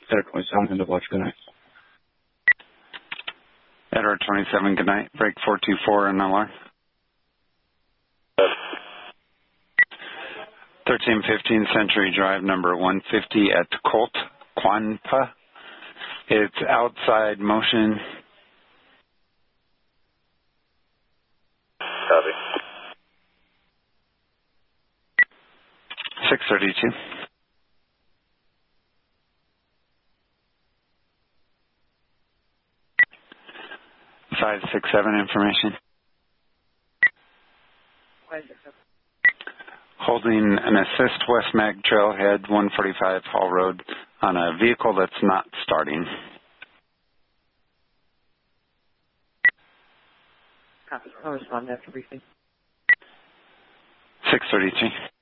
Edward 27, end of watch, good night. Edward 27, good night. Break 424 in LR. 1315 Century Drive, number 150 at Colt, Quanpa. It's outside motion. Copy. 632. 567 information. 567. Holding an assist West Mag Trailhead 145 Hall Road on a vehicle that's not starting. Copy. I'll respond after briefing. 633.